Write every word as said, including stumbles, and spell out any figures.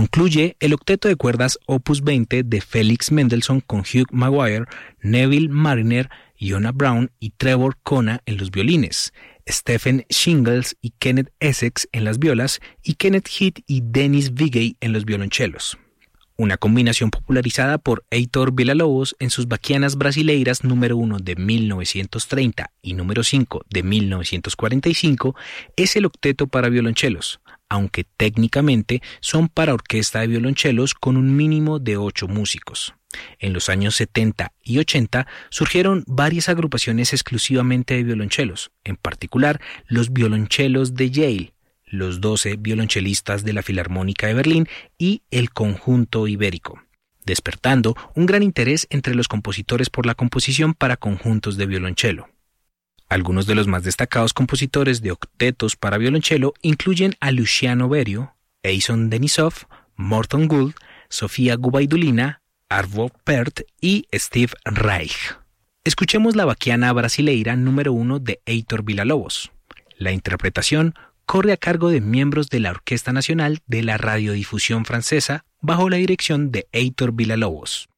Concluye el octeto de cuerdas Opus veinte de Felix Mendelssohn con Hugh Maguire, Neville Marriner, Iona Brown y Trevor Kona en los violines, Stephen Shingles y Kenneth Essex en las violas y Kenneth Heath y Dennis Vigay en los violonchelos. Una combinación popularizada por Heitor Villa-Lobos en sus Baquianas Brasileiras número uno de mil novecientos treinta y número cinco de mil novecientos cuarenta y cinco es el octeto para violonchelos, aunque técnicamente son para orquesta de violonchelos con un mínimo de ocho músicos. En los años setenta y ochenta surgieron varias agrupaciones exclusivamente de violonchelos, en particular los violonchelos de Yale, los doce violonchelistas de la Filarmónica de Berlín y el Conjunto Ibérico, despertando un gran interés entre los compositores por la composición para conjuntos de violonchelo. Algunos de los más destacados compositores de octetos para violonchelo incluyen a Luciano Berio, Eison Denisov, Morton Gould, Sofía Gubaidulina, Arvo Pärt y Steve Reich. Escuchemos la Baquiana Brasileira número uno de Heitor Villa-Lobos. La interpretación corre a cargo de miembros de la Orquesta Nacional de la Radiodifusión Francesa bajo la dirección de Heitor Villa-Lobos.